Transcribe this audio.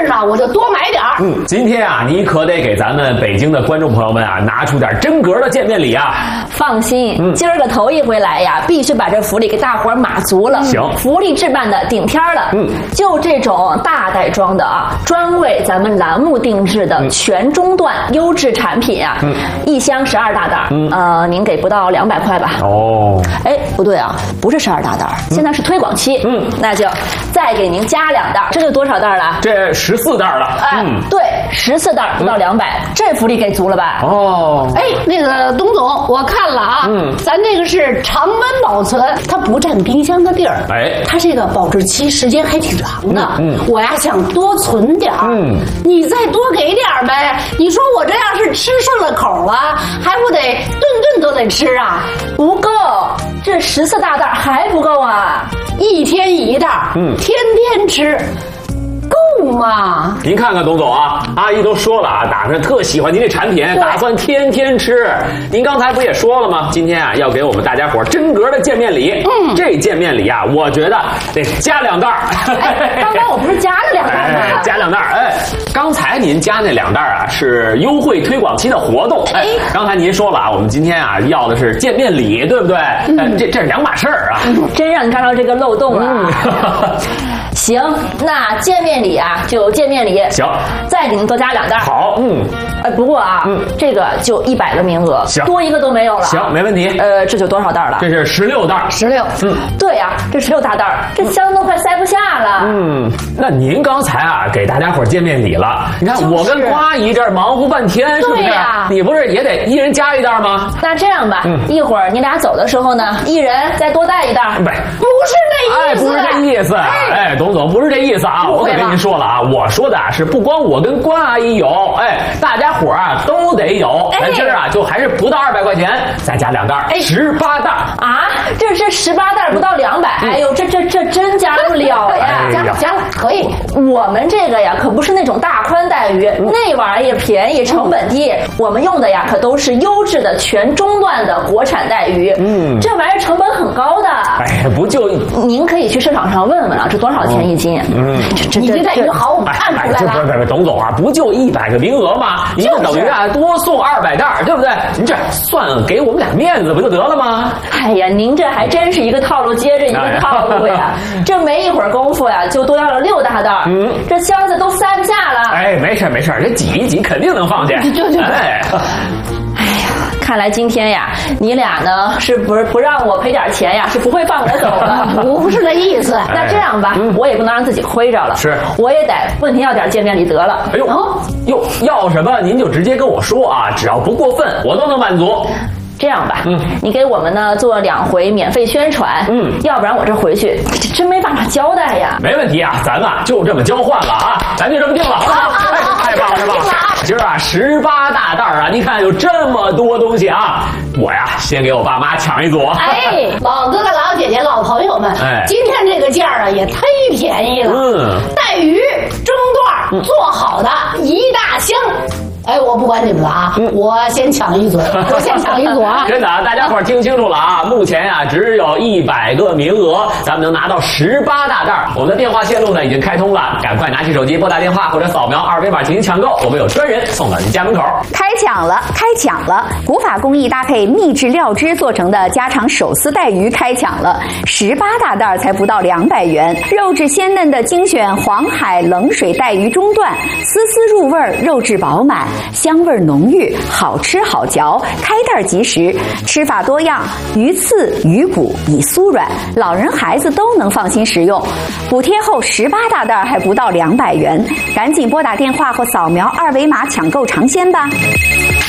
呢，我就多买点儿。 今天啊，你可得给咱们北京的观众朋友们啊，拿出点真格的见面礼啊！ 放心，今儿个头一回来呀，必须把这福利给大伙儿码足了。 行， 福利置办的顶天了。就这种大袋装的啊，专为咱们栏目定制的全中段优质产品啊，一箱12大袋，您给不到200块吧？ 哦， 哎，不对啊，不是12大袋，现在是推广期。那就再给您加2袋，这就多少袋了？ 这14袋了。 对，14袋不到200，这福利给足了吧？ 哦， 哎，那个董总，我看了啊，咱这个是常温保存，它不占冰箱的地儿， 哎， 它这个保质期时间还挺长的。我呀想多存点儿，你再多给点儿呗。你说我这要是吃顺了口了，还不得顿顿都得吃啊？ 不够，这14大袋还不够啊 ！1天1袋，天天吃。够吗？ 您看看董总啊，阿姨都说了啊，打算特喜欢您这产品，打算天天吃。您刚才不也说了吗？今天啊要给我们大家伙真格的见面礼。这见面礼啊，我觉得得加2袋。 刚刚我不是加了2袋吗？ 加2袋。哎，刚才您加那2袋啊是优惠推广期的活动。哎，刚才您说了啊，我们今天啊要的是见面礼，对不对？这是2码事儿啊。 真让你抓到这个漏洞了。行，那见面礼啊，就见面礼。 行， 再给您多加2袋。 好， 不过啊，这个就100个名额， 行， 多一个都没有了。 行，没问题。 这就多少袋了？ 这是16袋。 16。 对呀，这16大袋，这箱都快塞不下了。 那您刚才啊给大家伙见面礼了，你看我跟瓜姨这儿忙活半天，是不是？你不是也得一人加1袋吗？ 那这样吧，一会儿你俩走的时候呢，一人再多带1袋。 不是这意思。 不是这意思。哎，董总不是这意思啊！我可跟您说了啊，我说的啊是不光我跟关阿姨有，大家伙啊都得有。今儿啊就还是不到200块钱，再加2袋，18袋啊！这是18袋不到200，哎呦，这真加不了呀！ 加了，可以。 我们这个呀可不是那种大宽带鱼，那玩意儿也便宜，成本低。我们用的呀可都是优质的全中段的国产带鱼，这玩意儿成本很高的。 哎，不就您可以去市场上问问啊，这多少钱1斤？ 你这带鱼好，我看出来了。 不，董总啊，不就100个名额吗？您就等于啊多送200袋，对不对？您这算给我们俩面子不就得了吗？ 哎呀，您这还真是一个套路接着一个套路呀！这没一会儿功夫呀，就多要了6大袋，这箱子都塞不下了。 哎，没事，这挤一挤肯定能放下。 哎呀，看来今天呀，你俩呢是不让我赔点钱呀，是不会放我走的。 不是这意思。 那这样吧，我也不能让自己亏着了， 是， 我也得问您要点见面礼得了。 哎呦，要什么您就直接跟我说啊，只要不过分，我都能满足。 这样吧，你给我们呢做2回免费宣传，要不然我这回去真没办法交代呀。 没问题啊，咱们就这么交换了啊，咱就这么定了，好不好？太棒了！今儿啊18大袋啊，你看有这么多东西啊，我呀先给我爸妈抢一组。 老哥哥、老姐姐、老朋友们，今天这个价啊也忒便宜了。带鱼中段做好的1大箱。我不管你们了啊，我先抢一组啊！ 真的啊，大家伙听清楚了啊！目前呀只有100个名额，咱们能拿到18大袋。我们的电话线路呢已经开通了，赶快拿起手机拨打电话或者扫描2维码进行抢购，我们有专人送到您家门口。 开抢了！古法工艺搭配秘制料汁做成的家常手撕带鱼开抢了，18大袋才不到200元，肉质鲜嫩的精选黄海冷水带鱼中段，丝丝入味，肉质饱满。香味浓郁，好吃好嚼，开袋即食，吃法多样，鱼刺、鱼骨已酥软，老人孩子都能放心食用。补贴后18大袋还不到200元，赶紧拨打电话或扫描2维码抢购尝鲜吧。